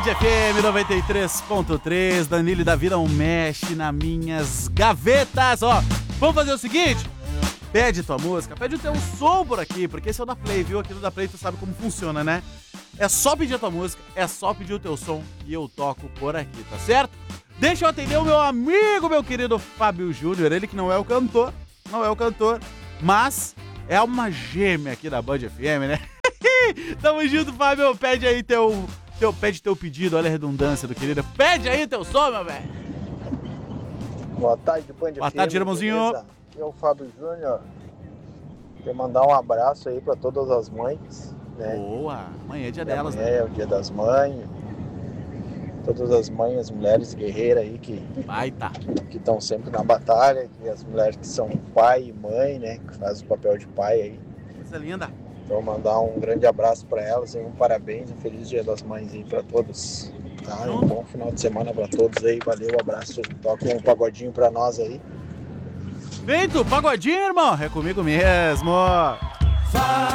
FM 93.3, Danilo da Vida não mexe nas minhas gavetas. Ó, vamos fazer o seguinte? Pede tua música, pede o teu som por aqui, porque esse é o da Play, viu? Aqui no da Play tu sabe como funciona, né? É só pedir a tua música, é só pedir o teu som e eu toco por aqui, tá certo? Deixa eu atender o meu amigo, meu querido Fábio Júnior, ele que não é o cantor, mas é uma gêmea aqui da Band FM, né? Tamo junto, Fábio, pede aí teu pedido, olha a redundância do querido. Pede aí teu som, meu velho. Boa tarde, Band FM. Boa tarde, irmãozinho. Beleza? Aqui é o Fábio Júnior. Quero mandar um abraço aí pra todas as mães, né? Boa, amanhã é dia Amanhã delas, né? é o dia das mães. Todas as mães, as mulheres guerreiras aí que Baita. estão sempre na batalha, que as mulheres que são pai e mãe, né? Que fazem o papel de pai aí. Coisa linda. Então mandar um grande abraço pra elas e um parabéns, um feliz dia das mães aí pra todos. Tá? E um bom final de semana pra todos aí, valeu, abraço. Toca um pagodinho pra nós aí. Feito, pagodinho, irmão. É comigo mesmo.